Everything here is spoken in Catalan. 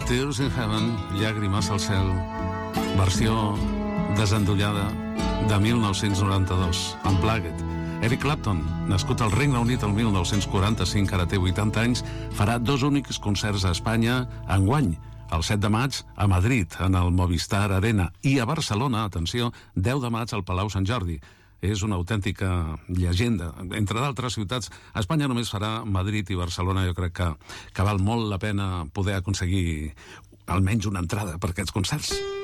Tears in Heaven, Llàgrimes al cel, versió desendollada de 1992, Unplugged. Eric Clapton, nascut al Regne Unit el 1945, ara té 80 anys, farà 2 únics concerts a Espanya enguany, el 7 de maig a Madrid, en el Movistar Arena, i a Barcelona, atenció, 10 de maig al Palau Sant Jordi. És una autèntica llegenda. Entre d'altres ciutats, Espanya només farà Madrid i Barcelona. Jo crec que val molt la pena poder aconseguir almenys una entrada per aquests concerts.